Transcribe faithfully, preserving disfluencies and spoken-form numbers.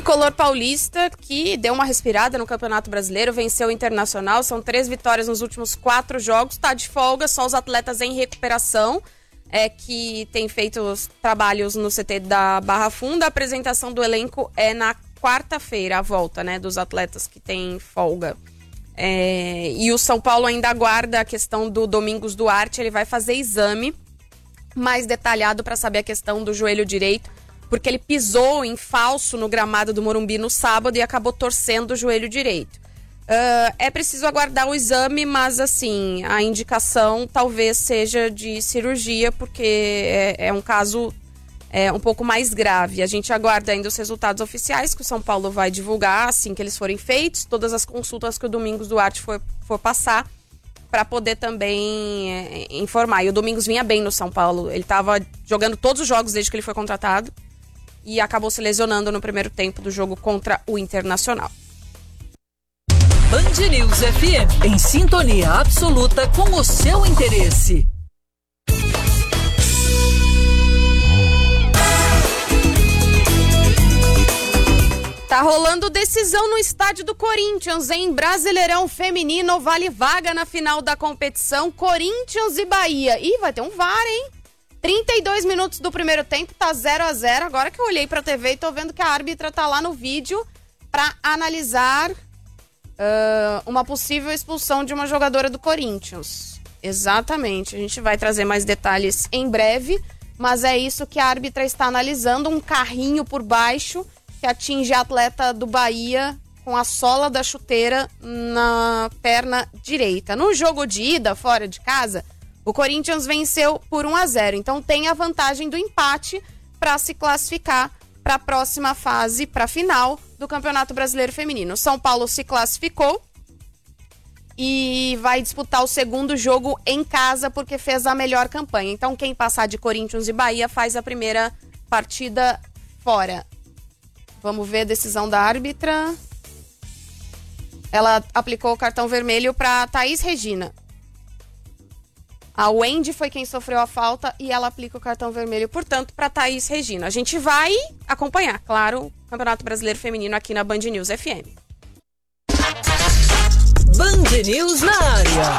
Tricolor paulista, que deu uma respirada no Campeonato Brasileiro, venceu o Internacional, são três vitórias nos últimos quatro jogos, tá de folga, só os atletas em recuperação, é, que tem feito os trabalhos no C T da Barra Funda. A apresentação do elenco é na quarta-feira, a volta, né, dos atletas que têm folga. É, e o São Paulo ainda aguarda a questão do Domingos Duarte, ele vai fazer exame mais detalhado para saber a questão do joelho direito, porque ele pisou em falso no gramado do Morumbi no sábado e acabou torcendo o joelho direito. Uh, é preciso aguardar o exame, mas assim, a indicação talvez seja de cirurgia, porque é, é um caso é, um pouco mais grave. A gente aguarda ainda os resultados oficiais que o São Paulo vai divulgar assim que eles forem feitos, todas as consultas que o Domingos Duarte for, for passar, para poder também é, informar. E o Domingos vinha bem no São Paulo, ele estava jogando todos os jogos desde que ele foi contratado e acabou se lesionando no primeiro tempo do jogo contra o Internacional. Band News F M, em sintonia absoluta com o seu interesse. Tá rolando decisão no estádio do Corinthians, em Brasileirão Feminino, vale vaga na final da competição, Corinthians e Bahia. Ih, vai ter um V A R, hein? trinta e dois minutos do primeiro tempo, tá zero a zero. Agora que eu olhei pra T V e tô vendo que a árbitra tá lá no vídeo pra analisar uh, uma possível expulsão de uma jogadora do Corinthians. Exatamente, a gente vai trazer mais detalhes em breve, mas é isso que a árbitra está analisando, um carrinho por baixo que atinge a atleta do Bahia com a sola da chuteira na perna direita. No jogo de ida, fora de casa, o Corinthians venceu por um a zero, então tem a vantagem do empate para se classificar para a próxima fase, para a final do Campeonato Brasileiro Feminino. São Paulo se classificou e vai disputar o segundo jogo em casa porque fez a melhor campanha. Então quem passar de Corinthians e Bahia faz a primeira partida fora. Vamos ver a decisão da árbitra. Ela aplicou o cartão vermelho para Thaís Regina. A Wendy foi quem sofreu a falta e ela aplica o cartão vermelho, portanto, para Thaís Regina. A gente vai acompanhar, claro, o Campeonato Brasileiro Feminino aqui na Band News F M. Band News na área.